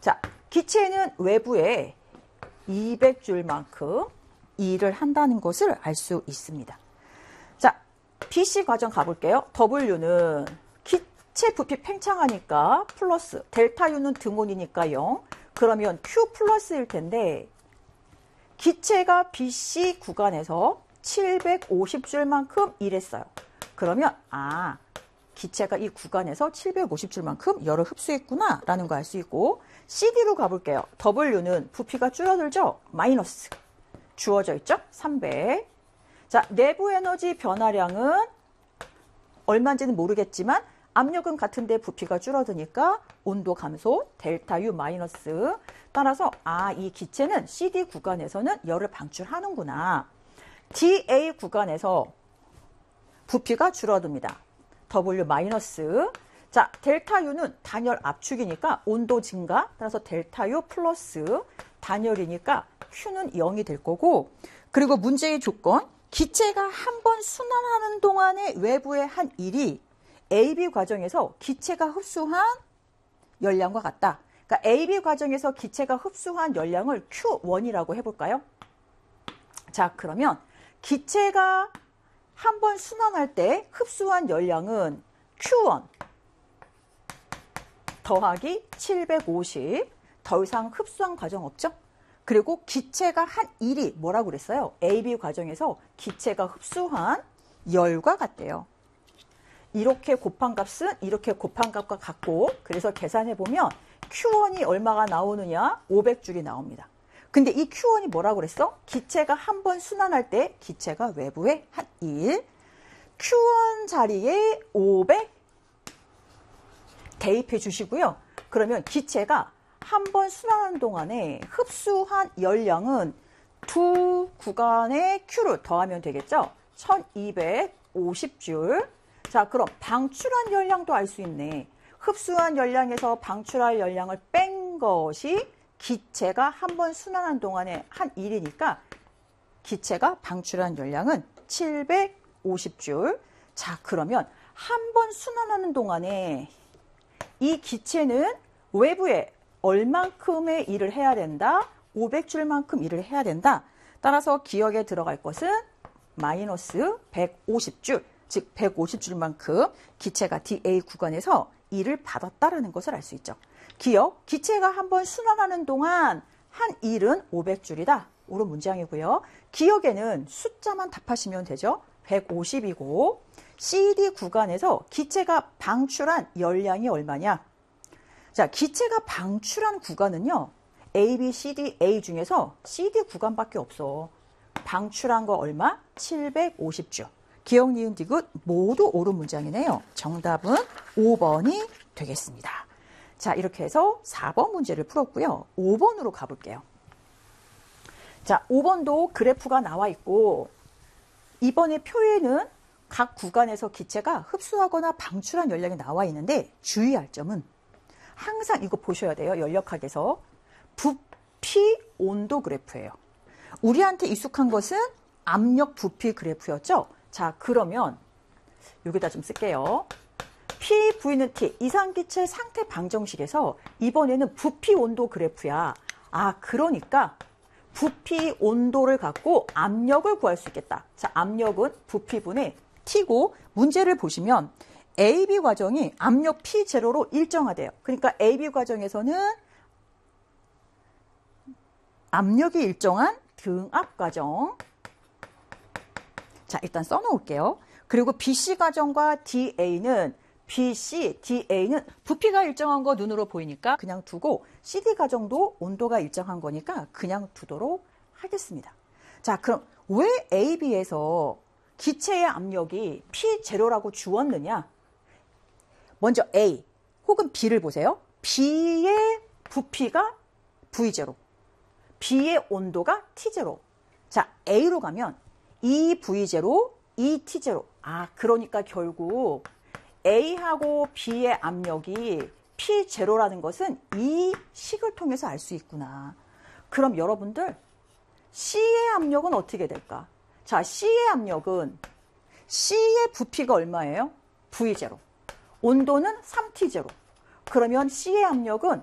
자, 기체는 외부에 200줄만큼 일을 한다는 것을 알 수 있습니다. 자, BC 과정 가볼게요. W는 기체 부피 팽창하니까 플러스, 델타 U는 등온이니까 0. 그러면 Q 플러스일 텐데 기체가 BC 구간에서 750줄만큼 일했어요. 그러면 기체가 이 구간에서 750줄만큼 열을 흡수했구나 라는 거 알 수 있고, CD로 가볼게요. W는 부피가 줄어들죠? 마이너스. 주어져 있죠? 300. 자, 내부 에너지 변화량은 얼마인지는 모르겠지만 압력은 같은데 부피가 줄어드니까 온도 감소, 델타 U 마이너스. 따라서 이 기체는 CD 구간에서는 열을 방출하는구나. DA 구간에서 부피가 줄어듭니다. W 마이너스. 자, 델타 U는 단열 압축이니까 온도 증가. 따라서 델타 U 플러스. 단열이니까 Q는 0이 될 거고, 그리고 문제의 조건, 기체가 한 번 순환하는 동안에 외부의 한 일이 AB 과정에서 기체가 흡수한 열량과 같다. 그러니까 AB 과정에서 기체가 흡수한 열량을 Q1이라고 해볼까요? 자, 그러면 기체가 한 번 순환할 때 흡수한 열량은 Q1 더하기 750. 더 이상 흡수한 과정 없죠? 그리고 기체가 한 일이 뭐라고 그랬어요? AB 과정에서 기체가 흡수한 열과 같대요. 이렇게 곱한 값은 이렇게 곱한 값과 같고, 그래서 계산해보면 Q1이 얼마가 나오느냐? 500줄이 나옵니다. 근데 이 Q1이 뭐라고 그랬어? 기체가 한 번 순환할 때 기체가 외부에 한 1. Q1 자리에 500 대입해 주시고요. 그러면 기체가 한 번 순환하는 동안에 흡수한 열량은 두 구간의 Q를 더하면 되겠죠? 1250줄. 자, 그럼 방출한 열량도 알 수 있네. 흡수한 열량에서 방출할 열량을 뺀 것이 기체가 한 번 순환한 동안에 한 일이니까 기체가 방출한 열량은 750줄. 자, 그러면 한 번 순환하는 동안에 이 기체는 외부에 얼만큼의 일을 해야 된다? 500줄만큼 일을 해야 된다. 따라서 기억에 들어갈 것은 마이너스 150줄, 즉 150줄만큼 기체가 DA 구간에서 일을 받았다라는 것을 알 수 있죠. 기억, 기체가 한번 순환하는 동안 한 일은 500줄이다. 옳은 문장이고요. 기억에는 숫자만 답하시면 되죠. 150이고 CD 구간에서 기체가 방출한 열량이 얼마냐? 자, 기체가 방출한 구간은요. A, B, C, D, A 중에서 CD 구간밖에 없어. 방출한 거 얼마? 750줄. 기억, 니은, 디귿 모두 옳은 문장이네요. 정답은 5번이 되겠습니다. 자, 이렇게 해서 4번 문제를 풀었고요. 5번으로 가볼게요. 자, 5번도 그래프가 나와 있고 이번에 표에는 각 구간에서 기체가 흡수하거나 방출한 열량이 나와 있는데 주의할 점은 항상 이거 보셔야 돼요. 열역학에서 부피 온도 그래프예요. 우리한테 익숙한 것은 압력 부피 그래프였죠. 자, 그러면 여기다 좀 쓸게요. P, V는 T, 이상기체 상태 방정식에서 이번에는 부피 온도 그래프야. 그러니까 부피 온도를 갖고 압력을 구할 수 있겠다. 자, 압력은 부피분의 T고, 문제를 보시면 AB 과정이 압력 P0로 일정하대요. 그러니까 AB 과정에서는 압력이 일정한 등압 과정. 자, 일단 써놓을게요. 그리고 BC 과정과 DA는 BC, DA는 부피가 일정한 거 눈으로 보이니까 그냥 두고 CD 과정도 온도가 일정한 거니까 그냥 두도록 하겠습니다. 자, 그럼 왜 AB에서 기체의 압력이 P0라고 주었느냐? 먼저 A 혹은 B를 보세요. B의 부피가 V0, B의 온도가 T0. 자, A로 가면 이 V0, 이 T0. 그러니까 결국 A하고 B의 압력이 P0라는 것은 이 식을 통해서 알 수 있구나. 그럼 여러분들 C의 압력은 어떻게 될까? 자, C의 압력은 C의 부피가 얼마예요? V0. 온도는 3T0. 그러면 C의 압력은